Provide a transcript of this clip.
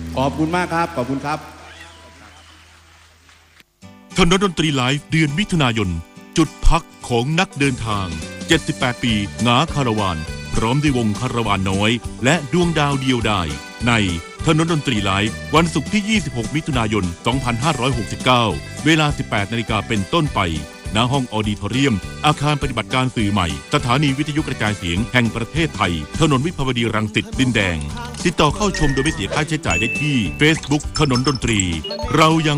ขอบคุณมากครับขอบคุณครับถนนดนตรีไลฟ์เดือนมิถุนายนจุดพักของนักเดินทาง78ปีหงาคาราวานพร้อมด้วยวงคาราวานน้อยและดวงดาวเดียวดายในถนนดนตรีไลฟ์วันศุกร์ที่26มิถุนายน2569เวลา 18 นาฬิกาเป็นต้นไปณห้องออดิทอเรียมอาคารปฏิบัติการสื่อใหม่สถานีวิทยุกระจายเสียงแห่งประเทศไทยถนนวิภาวดีรังสิตดินแดงติดต่อเข้าชมโดยไม่เสียค่าใช้จ่ายได้ที่ Facebook ถนนดนตรีเรายัง